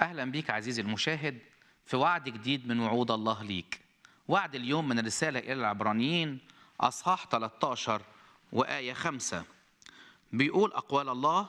أهلا بيك عزيزي المشاهد في وعد جديد من وعود الله ليك. وعد اليوم من الرسالة إلى العبرانيين أصحاح 13 وآية 5. بيقول أقوال الله: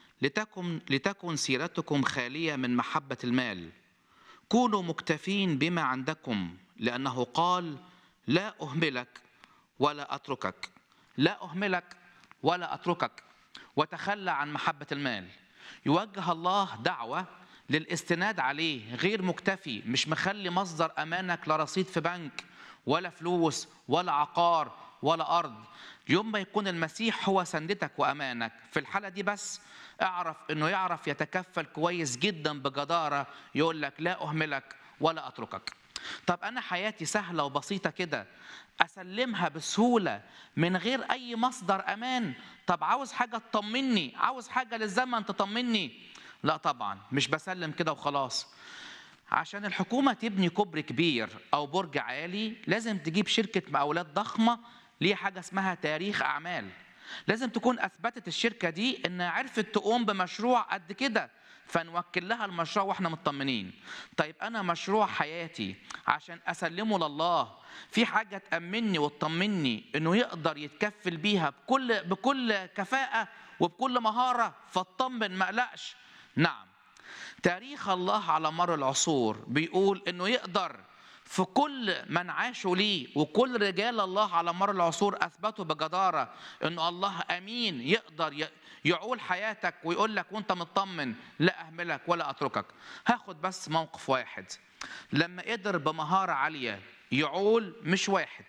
لتكن سيرتكم خالية من محبة المال، كونوا مكتفين بما عندكم، لأنه قال: لا أهملك ولا أتركك، لا أهملك ولا أتركك. وتخلى عن محبة المال. يوجه الله دعوة للاستناد عليه، غير مكتفي، مش مخلي مصدر أمانك لا رصيد في بنك ولا فلوس ولا عقار ولا أرض. يوم ما يكون المسيح هو سندتك وأمانك، في الحالة دي بس اعرف أنه يعرف يتكفل كويس جدا بجدارة، يقول لك لا أهملك ولا أتركك. طب أنا حياتي سهلة وبسيطة كده، أسلمها بسهولة من غير أي مصدر أمان. طب عاوز حاجة تطمني، عاوز حاجة للزمن تطمني؟ لا طبعا، مش بسلم كده وخلاص. عشان الحكومة تبني كوبري كبير أو برج عالي لازم تجيب شركة مقاولات ضخمة ليه حاجة اسمها تاريخ أعمال. لازم تكون أثبتت الشركة دي إنها عرفت تقوم بمشروع قد كده، فنوكل لها المشروع واحنا مطمنين. طيب أنا مشروع حياتي عشان أسلمه لله، في حاجة تأمني وتطمني إنه يقدر يتكفل بيها بكل كفاءة وبكل مهارة، فاطمن ما اقلقش. نعم، تاريخ الله على مر العصور بيقول إنه يقدر في كل من عاشوا ليه، وكل رجال الله على مر العصور أثبتوا بجدارة إنه الله أمين، يقدر يعول حياتك ويقول لك وانت مطمن: لا أهملك ولا أتركك. هاخد بس موقف واحد. لما قدر بمهارة عالية يعول مش واحد،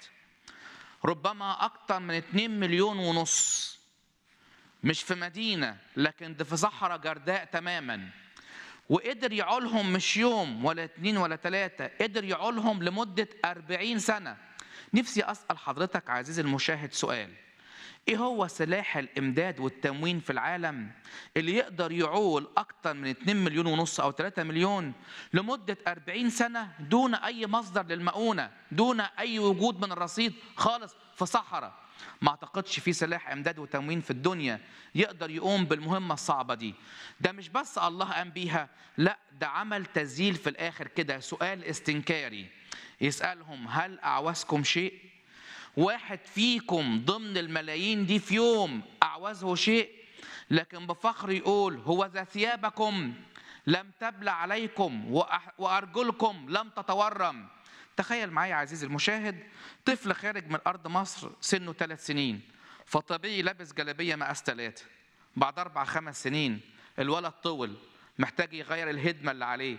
ربما أكتر من 2 مليون ونص، مش في مدينة لكن ده في صحراء جرداء تماما، وقدر يعولهم مش يوم ولا 2 ولا 3، قدر يعولهم لمدة 40 سنة. نفسي أسأل حضرتك عزيزي المشاهد سؤال: إيه هو سلاح الإمداد والتموين في العالم اللي يقدر يعول أكتر من 2 مليون ونص أو 3 مليون لمدة 40 سنة دون أي مصدر للمؤونة، دون أي وجود من الرصيد خالص، في صحراء؟ ما أعتقدش في سلاح إمداد وتموين في الدنيا يقدر يقوم بالمهمة الصعبة دي. ده مش بس الله قام بيها، لا ده عمل تسجيل في الآخر كده، سؤال استنكاري يسألهم: هل أعوزكم شيء؟ واحد فيكم ضمن الملايين دي في يوم أعوزه شيء؟ لكن بفخر يقول: هو ذا ثيابكم لم تبلى عليكم وأرجلكم لم تتورم. تخيل معايا عزيزي المشاهد، طفل خارج من أرض مصر سنه 3 سنين، فطبيعي لابس جلابية مقاس 3. بعد 4-5 سنين الولد طول، محتاج يغير الهدمة اللي عليه،